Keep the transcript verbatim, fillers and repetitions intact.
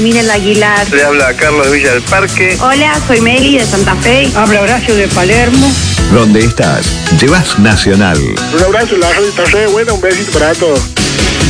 Miren Aguilar. Le habla Carlos de Villa del Parque. Hola, soy Meli de Santa Fe. Habla Horacio de Palermo. ¿Dónde estás? Llevas Nacional. Un abrazo, la radio está re buena, un besito para todos.